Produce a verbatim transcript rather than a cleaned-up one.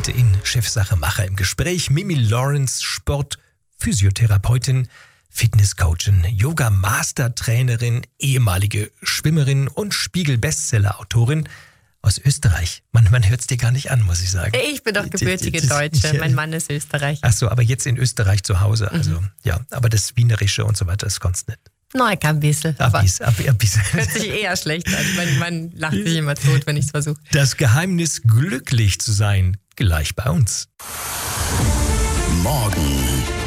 Heute in Chefsache Macher im Gespräch Mimi Lawrence, Sportphysiotherapeutin, Fitnesscoachin, Yoga-Master-Trainerin, ehemalige Schwimmerin und Spiegel-Bestseller-Autorin aus Österreich. Man, man hört es dir gar nicht an, muss ich sagen. Ich bin doch gebürtige Deutsche, mein Mann ist Österreicher. Ach so, aber jetzt in Österreich zu Hause, also mhm. ja, aber das Wienerische und so weiter, das konntest du nicht. Nein, kein bisschen. Ein bisschen, ein bisschen. Hört sich eher schlecht an. Mein Mann lacht sich immer tot, wenn ich es versuche. Das Geheimnis, glücklich zu sein, gleich bei uns. Morgen